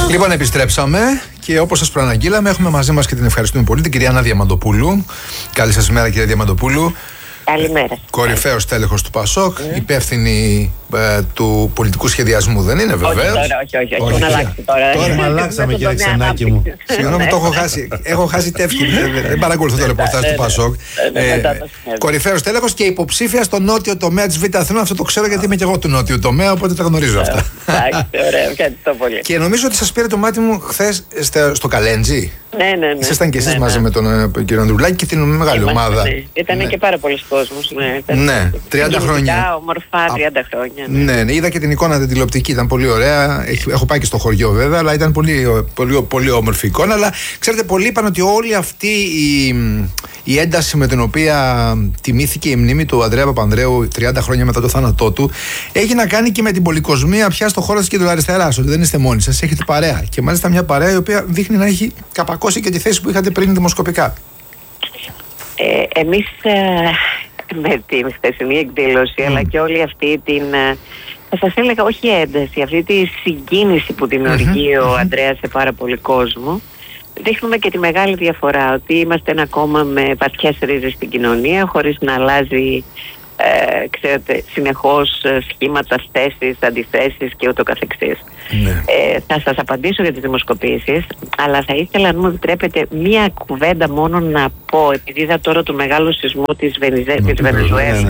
Λοιπόν, επιστρέψαμε και όπως σας προαναγγείλαμε, έχουμε μαζί μας και την ευχαριστούμε πολύ την κυρία Άννα Διαμαντοπούλου. Καλή σας μέρα, κυρία Διαμαντοπούλου. Καλημέρα. Κορυφαίος τέλεχος του ΠΑΣΟΚ, υπεύθυνη του πολιτικού σχεδιασμού, δεν είναι βεβαίως? Όχι. Έχουν αλλάξει τώρα. Τώρα με αλλάξαμε, κύριε Ξενάκη μου. Συγγνώμη, το έχω χάσει. Έχω χάσει τεύχη. Δεν παρακολουθώ το ρεπορτάζ του ΠΑΣΟΚ. Κορυφαίος τέλεχος και υποψήφια στο νότιο τομέα της Β' Αθηνών. Αυτό το ξέρω γιατί είμαι και εγώ του νότιου τομέα, οπότε τα γνωρίζω αυτά. Εντάξει, ωραία, ευχαριστώ πολύ. Και νομίζω ότι σας πήρε το μάτι μου χθες στο Καλέντζι. Ναι. Ήσασταν και εσείς μαζί με τον κύριο Ανδρουλάκη και την μεγάλη ομάδα. Ήταν και πάρα πολλοί κόσμος. Ναι, 30 χρόνια. Ομορφά, 30 χρόνια. Ναι, είδα και την εικόνα την τηλεοπτική, ήταν πολύ ωραία. Έχω πάει και στο χωριό βέβαια, αλλά ήταν πολύ όμορφη εικόνα. Αλλά ξέρετε, πολλοί είπαν ότι όλη αυτή η ένταση με την οποία τιμήθηκε η μνήμη του Ανδρέα Παπανδρέου 30 χρόνια μετά το θάνατό του έχει να κάνει και με την πολυκοσμία πια στο χώρο της κεντροαριστεράς. Ότι δεν είστε μόνοι σας, έχετε παρέα. Και μάλιστα μια παρέα η οποία δείχνει να έχει καπακώσει και τη θέση που είχατε πριν δημοσκοπικά. Εμείς με την χθεσινή εκδήλωση αλλά και όλη αυτή την, θα σας έλεγα, όχι ένταση, αυτή τη συγκίνηση που δημιουργεί ο Ανδρέας σε πάρα πολύ κόσμο, δείχνουμε και τη μεγάλη διαφορά ότι είμαστε ένα κόμμα με βαθιές ρίζες στην κοινωνία, χωρίς να αλλάζει ξέρετε, συνεχώς σχήματα, θέσεις, αντιθέσεις και ούτω καθεξής. Θα σας απαντήσω για τις δημοσκοπήσεις, αλλά θα ήθελα, αν μου επιτρέπετε, μία κουβέντα μόνο να πω, επειδή είδα τώρα το μεγάλο σεισμό της Βενεζουέλας.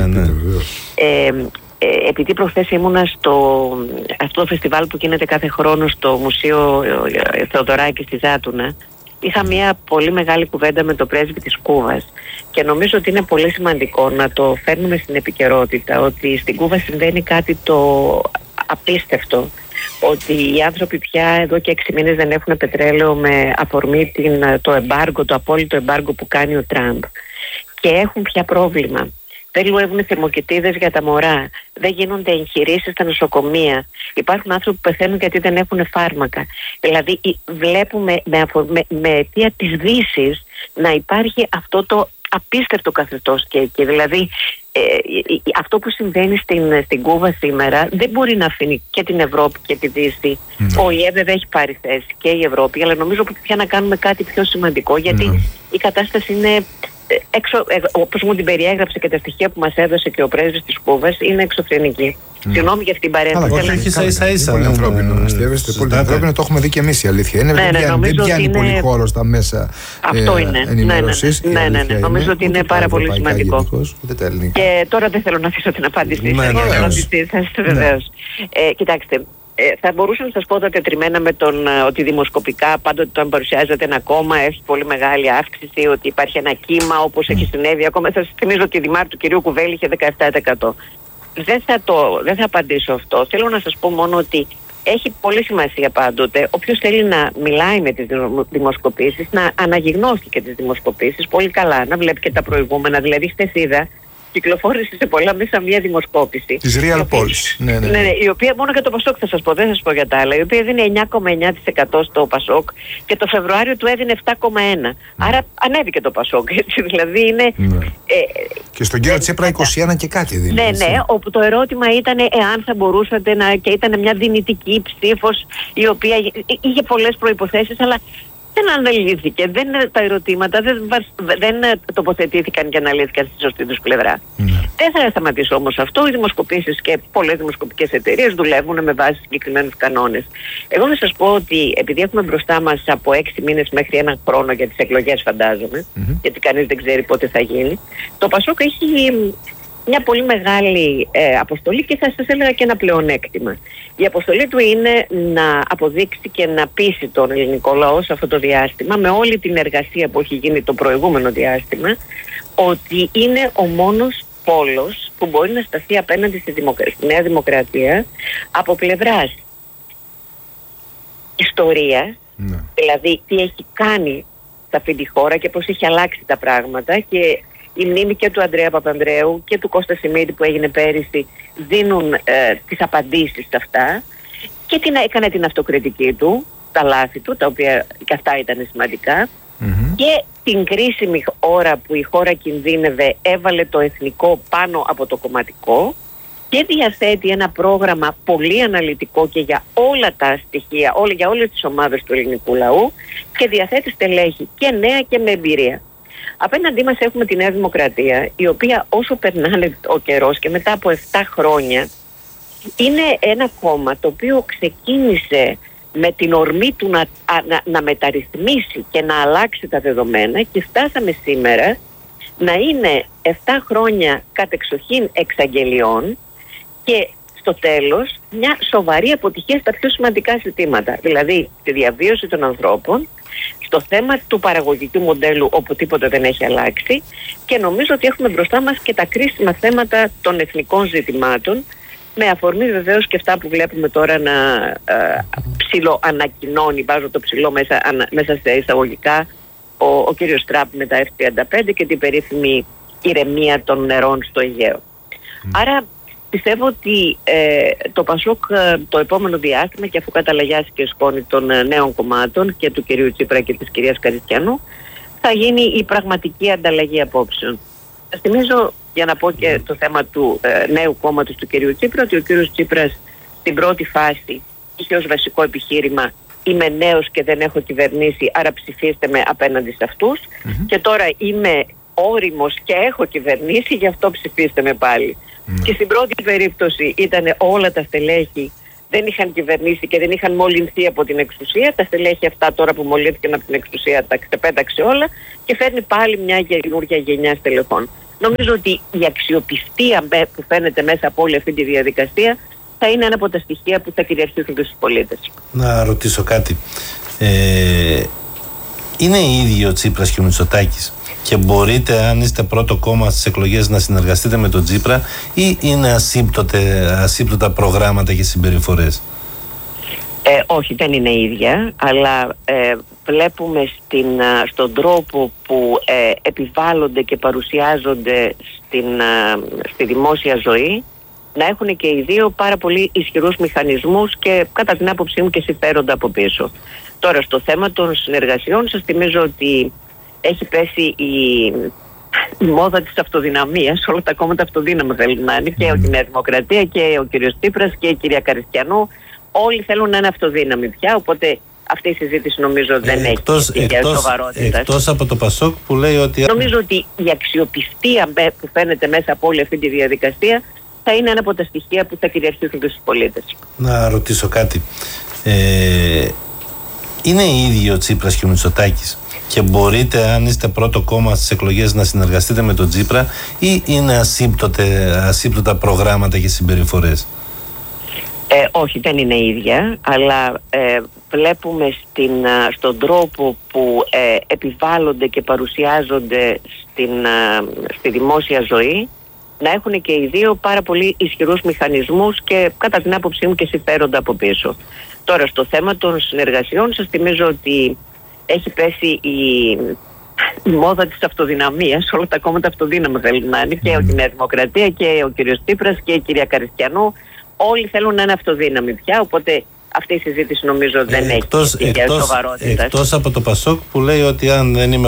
Επειδή προχθές ήμουνα αυτό το φεστιβάλ που γίνεται κάθε χρόνο στο Μουσείο Θεοδωράκη στη Ζάτουνα, είχα μια πολύ μεγάλη κουβέντα με τον πρέσβη της Κούβας και νομίζω ότι είναι πολύ σημαντικό να το φέρνουμε στην επικαιρότητα, ότι στην Κούβα συμβαίνει κάτι το απίστευτο, ότι οι άνθρωποι πια εδώ και 6 μήνες δεν έχουν πετρέλαιο με αφορμή το εμπάργκο, το απόλυτο εμπάργκο που κάνει ο Τραμπ, και έχουν πια πρόβλημα. Δεν λουεύουν θερμοκοιτίδες για τα μωρά. Δεν γίνονται εγχειρήσεις στα νοσοκομεία. Υπάρχουν άνθρωποι που πεθαίνουν γιατί δεν έχουν φάρμακα. Δηλαδή βλέπουμε με αιτία της Δύσης να υπάρχει αυτό το απίστευτο καθεστώς και δηλαδή αυτό που συμβαίνει στην Κούβα σήμερα δεν μπορεί να αφήνει και την Ευρώπη και τη Δύση. Ο ΙΕ βέβαια έχει πάρει θέση και η Ευρώπη, αλλά νομίζω πια να κάνουμε κάτι πιο σημαντικό, γιατί η κατάσταση είναι όπως μου την περιέγραψε και τα στοιχεία που μας έδωσε και ο πρέσβης της Κούβας, είναι εξωφρενική. Συγγνώμη για την παρένθεση. Όχι, ίσα-ίσα. Πολύ ανθρώπινο. Πολύ ανθρώπινο, το έχουμε δει και εμείς, η αλήθεια είναι. Δεν πιάνει πολύ χώρο στα μέσα ενημέρωσης. Ναι, νομίζω ότι είναι πάρα πολύ σημαντικό. Και τώρα δεν θέλω να αφήσω την απάντησή σας, βεβαίως. Κοιτάξτε, θα μπορούσα να σας πω τα τετριμένα με ότι δημοσκοπικά πάντοτε όταν παρουσιάζεται ένα κόμμα έχει πολύ μεγάλη αύξηση, ότι υπάρχει ένα κύμα όπως έχει συνέβη. Ακόμα θα σας θυμίζω ότι η Δημάρ του κυρίου Κουβέλη είχε 17%. Δεν θα απαντήσω αυτό. Θέλω να σας πω μόνο ότι έχει πολύ σημασία πάντοτε όποιος θέλει να μιλάει με τις δημοσκοπήσεις να αναγυγνώσει και τις δημοσκοπήσεις πολύ καλά, να βλέπει και τα προηγούμενα. Δηλαδή χθες είδα, κυκλοφόρησε σε πολλά μέσα μια δημοσκόπηση της Real Polls. Ναι, η οποία, μόνο για το ΠΑΣΟΚ θα σας πω, δεν θα σας πω για τα άλλα, η οποία έδινε 9,9% στο ΠΑΣΟΚ και το Φεβρουάριο του έδινε 7,1%. Άρα ανέβηκε το ΠΑΣΟΚ, έτσι, δηλαδή είναι... και στον κύριο Τσίπρα 21 και κάτι δίνει. Ναι, όπου το ερώτημα ήταν εάν θα μπορούσατε και ήταν μια δυνητική ψήφος η οποία είχε πολλές προϋποθέσεις, αλλά δεν αναλύθηκε, τα ερωτήματα δεν τοποθετήθηκαν και αναλύθηκαν στη σωστή τους πλευρά. Δεν θα σταματήσω όμως αυτό. Οι δημοσκοπήσεις και πολλές δημοσκοπικές εταιρείες δουλεύουν με βάση συγκεκριμένους κανόνες. Εγώ θα σας πω ότι επειδή έχουμε μπροστά μας από 6 μήνες μέχρι 1 χρόνο για τις εκλογές, φαντάζομαι, γιατί κανείς δεν ξέρει πότε θα γίνει, το ΠΑΣΟΚ έχει μια πολύ μεγάλη αποστολή και θα σας έλεγα και ένα πλεονέκτημα. Η αποστολή του είναι να αποδείξει και να πείσει τον ελληνικό λαό σε αυτό το διάστημα, με όλη την εργασία που έχει γίνει το προηγούμενο διάστημα, ότι είναι ο μόνος πόλος που μπορεί να σταθεί απέναντι στη Νέα Δημοκρατία από πλευράς ιστορίας, δηλαδή τι έχει κάνει σε αυτή τη χώρα και πώς έχει αλλάξει τα πράγματα, και η μνήμη και του Ανδρέα Παπανδρέου και του Κώστα Σιμίδη που έγινε πέρυσι δίνουν τις απαντήσεις σε αυτά, και έκανε την αυτοκριτική του, τα λάθη του, τα οποία και αυτά ήταν σημαντικά, και την κρίσιμη ώρα που η χώρα κινδύνευε έβαλε το εθνικό πάνω από το κομματικό και διαθέτει ένα πρόγραμμα πολύ αναλυτικό και για όλα τα στοιχεία, για όλες τις ομάδες του ελληνικού λαού, και διαθέτει στελέχη και νέα και με εμπειρία. Απέναντί μας έχουμε τη Νέα Δημοκρατία, η οποία όσο περνάνε ο καιρός και μετά από 7 χρόνια είναι ένα κόμμα το οποίο ξεκίνησε με την ορμή του να μεταρρυθμίσει και να αλλάξει τα δεδομένα, και φτάσαμε σήμερα να είναι 7 χρόνια κατεξοχήν εξαγγελιών και στο τέλος μια σοβαρή αποτυχία στα πιο σημαντικά ζητήματα. Δηλαδή στη διαβίωση των ανθρώπων, στο θέμα του παραγωγικού μοντέλου όπου τίποτα δεν έχει αλλάξει, και νομίζω ότι έχουμε μπροστά μας και τα κρίσιμα θέματα των εθνικών ζητημάτων, με αφορμή βεβαίως και αυτά που βλέπουμε τώρα να ψιλοανακοινώνει, βάζω το ψηλό μέσα σε εισαγωγικά, ο κύριος Τραμπ με τα F-35 και την περίφημη ηρεμία των νερών στο Αιγαίο. Άρα πιστεύω ότι το Πασόκ το επόμενο διάστημα, και αφού καταλαγιάσει και σκόνη των νέων κομμάτων και του κυρίου Τσίπρα και της κυρίας Καριστιανού, θα γίνει η πραγματική ανταλλαγή απόψεων. Σας θυμίζω, για να πω και το θέμα του νέου κόμματος του κυρίου Τσίπρα, ότι ο κύριος Τσίπρας στην πρώτη φάση είχε ως βασικό επιχείρημα «Είμαι νέος και δεν έχω κυβερνήσει, άρα ψηφίστε με απέναντι σε αυτούς». Και τώρα «Είμαι όριμος και έχω κυβερνήσει, γι' αυτό ψηφίστε με πάλι». Και στην πρώτη περίπτωση ήταν όλα τα στελέχη δεν είχαν κυβερνήσει και δεν είχαν μολυνθεί από την εξουσία. Τα στελέχη αυτά τώρα που μολύνθηκαν από την εξουσία τα ξεπέταξε όλα και φέρνει πάλι μια καινούργια γενιά στελεχών. Νομίζω ότι η αξιοπιστία που φαίνεται μέσα από όλη αυτή τη διαδικασία θα είναι ένα από τα στοιχεία που θα κυριαρχήσουν στους πολίτες. Να ρωτήσω κάτι. Είναι οι ίδιοι ο Τσίπρας και ο Μητσοτάκης και μπορείτε, αν είστε πρώτο κόμμα στις εκλογές, να συνεργαστείτε με τον Τσίπρα, ή είναι ασύμπτωτα προγράμματα και συμπεριφορές? Όχι, δεν είναι ίδια, αλλά βλέπουμε στον τρόπο που επιβάλλονται και παρουσιάζονται στη δημόσια ζωή να έχουν και οι δύο πάρα πολύ ισχυρούς μηχανισμούς και κατά την άποψή μου και συμφέροντα από πίσω. Τώρα στο θέμα των συνεργασιών σας θυμίζω ότι έχει πέσει η μόδα της αυτοδυναμίας. Όλα τα κόμματα αυτοδύναμα θέλουν να είναι, και η Νέα Δημοκρατία και ο κύριος Τσίπρας και η κυρία Καριστιανού. Όλοι θέλουν να είναι αυτοδύναμοι πια, οπότε αυτή η συζήτηση νομίζω δεν έχει σοβαρότητα. Εκτός από το Πασόκ που λέει ότι... Νομίζω ότι η αξιοπιστία που φαίνεται μέσα από όλη αυτή τη διαδικασία θα είναι ένα από τα στοιχεία που θα κυριαρχήσουν στους πολίτες. Να ρωτήσω κάτι. Είναι οι ίδιοι ο Τσίπρας και ο Μητσοτάκης και μπορείτε, αν είστε πρώτο κόμμα στις εκλογές, να συνεργαστείτε με τον Τσίπρα, ή είναι ασύμπτωτα προγράμματα και συμπεριφορές? Όχι, δεν είναι ίδια, αλλά βλέπουμε στον τρόπο που επιβάλλονται και παρουσιάζονται στη δημόσια ζωή να έχουν και οι δύο πάρα πολύ ισχυρούς μηχανισμούς και κατά την άποψή μου και συμφέροντα από πίσω. Τώρα στο θέμα των συνεργασιών σας θυμίζω ότι έχει πέσει η μόδα της αυτοδυναμίας. Όλα τα κόμματα αυτοδύναμα θέλουν να είναι, και η Νέα Δημοκρατία και ο κύριος Τσίπρας και η κυρία Καριστιανού. Όλοι θέλουν να είναι αυτοδύναμοι πια, οπότε αυτή η συζήτηση νομίζω δεν έχει σοβαρότητα. Εκτός από το Πασόκ που λέει ότι αν δεν είμαι